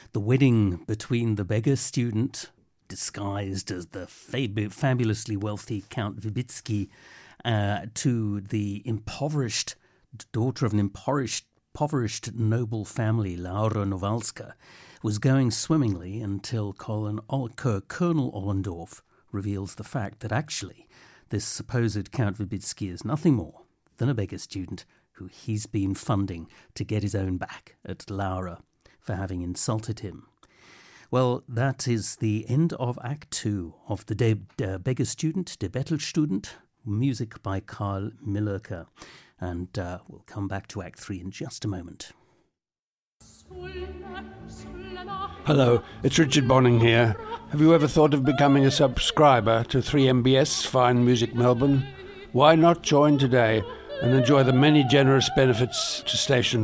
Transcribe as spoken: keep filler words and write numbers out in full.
the wedding between the beggar student, disguised as the fab- fabulously wealthy Count Wybicki, uh, to the impoverished daughter of an impoverished, impoverished noble family, Laura Nowalska, was going swimmingly until Colin, Colonel Ollendorf reveals the fact that actually this supposed Count Wybicki is nothing more than a beggar student who he's been funding to get his own back at Laura for having insulted him. Well, that is the end of Act Two of the De, De Beggar Student, De Bettelstudent, music by Karl Millerke. And uh, we'll come back to Act Three in just a moment. Hello, it's Richard Bonning here. Have you ever thought of becoming a subscriber to three M B S Fine Music Melbourne? Why not join today and enjoy the many generous benefits to stations